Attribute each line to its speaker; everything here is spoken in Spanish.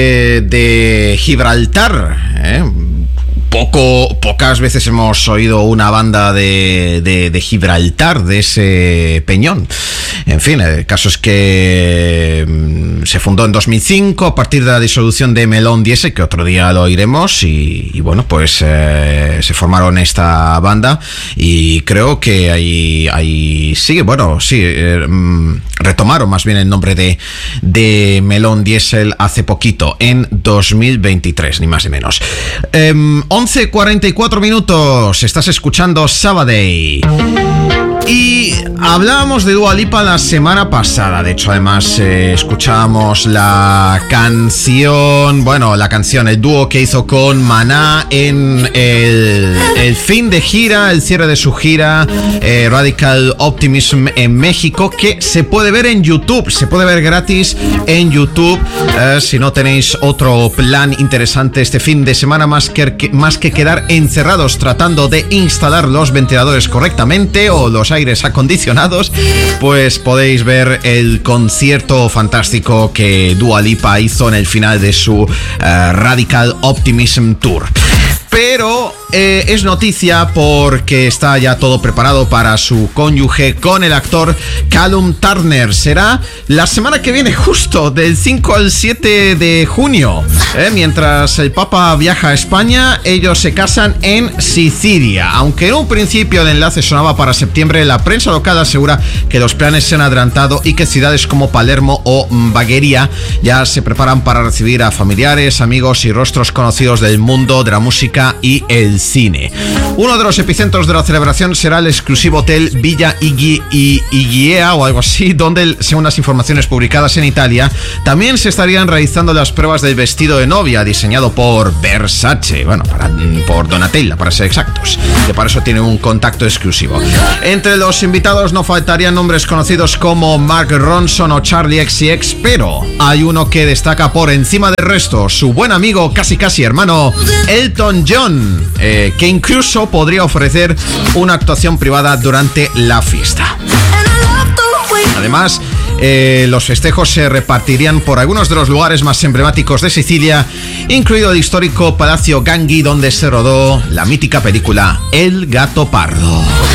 Speaker 1: de Gibraltar, Pocas veces hemos oído una banda de Gibraltar, de ese peñón. En fin, el caso es que se fundó en 2005 a partir de la disolución de Melon Diesel, que otro día lo oiremos, y bueno, pues se formaron esta banda y creo que ahí sigue, bueno, sí, retomaron más bien el nombre de Melon Diesel hace poquito, en 2023, ni más ni menos. 11:44 minutos, estás escuchando Sabaday. Y hablábamos de Dua Lipa la semana pasada. De hecho, además, escuchábamos la canción, el dúo que hizo con Maná en el fin de gira, el cierre de su gira, Radical Optimism en México, que se puede ver en YouTube, se puede ver gratis en YouTube. Si no tenéis otro plan interesante este fin de semana más que quedar encerrados tratando de instalar los ventiladores correctamente o los aires acondicionados, pues podéis ver el concierto fantástico que Dua Lipa hizo en el final de su Radical Optimism Tour. Pero es noticia porque está ya todo preparado para su cónyuge con el actor Callum Turner. Será la semana que viene, justo del 5 al 7 de junio. Mientras el Papa viaja a España, ellos se casan en Sicilia. Aunque en un principio el enlace sonaba para septiembre, la prensa local asegura que los planes se han adelantado y que ciudades como Palermo o Bagheria ya se preparan para recibir a familiares, amigos y rostros conocidos del mundo de la música y el cine. Uno de los epicentros de la celebración será el exclusivo hotel Villa Igiea o algo así, donde, según las informaciones publicadas en Italia, también se estarían realizando las pruebas del vestido de novia diseñado por Versace, por Donatella, para ser exactos, que para eso tiene un contacto exclusivo. Entre los invitados no faltarían nombres conocidos como Mark Ronson o Charlie XCX, pero hay uno que destaca por encima del resto, su buen amigo, casi hermano, Elton John, que incluso podría ofrecer una actuación privada durante la fiesta. Además, los festejos se repartirían por algunos de los lugares más emblemáticos de Sicilia, incluido el histórico Palacio Ganghi, donde se rodó la mítica película El Gato Pardo.